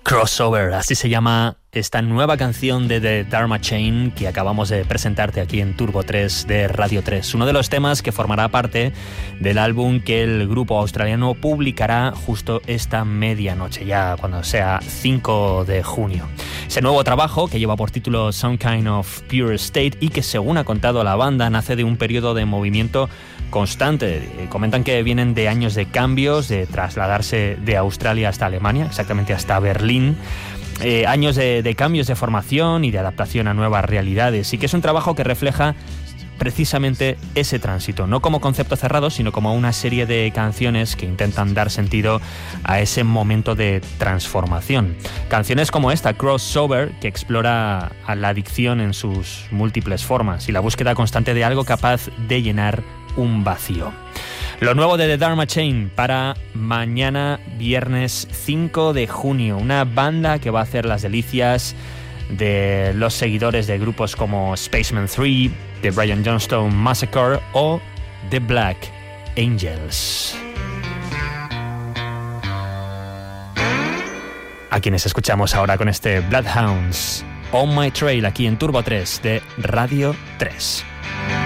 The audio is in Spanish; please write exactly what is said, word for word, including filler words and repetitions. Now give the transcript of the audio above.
Crossover, así se llama esta nueva canción de The Dharma Chain que acabamos de presentarte aquí en Turbo tres de Radio tres. Uno de los temas que formará parte del álbum que el grupo australiano publicará justo esta medianoche, ya cuando sea cinco de junio. Ese nuevo trabajo, que lleva por título Some Kind of Pure State y que, según ha contado la banda, nace de un periodo de movimiento constante. Comentan que vienen de años de cambios, de trasladarse de Australia hasta Alemania, exactamente hasta Berlín. Eh, años de, de cambios de formación y de adaptación a nuevas realidades, y que es un trabajo que refleja precisamente ese tránsito, no como concepto cerrado, sino como una serie de canciones que intentan dar sentido a ese momento de transformación. Canciones como esta, Crossover, que explora a la adicción en sus múltiples formas y la búsqueda constante de algo capaz de llenar un vacío. Lo nuevo de The Dharma Chain para mañana viernes cinco de junio, una banda que va a hacer las delicias de los seguidores de grupos como Spaceman tres, The Brian Johnstone Massacre o The Black Angels. A quienes escuchamos ahora con este Bloodhounds On My Trail aquí en Turbo tres de Radio tres.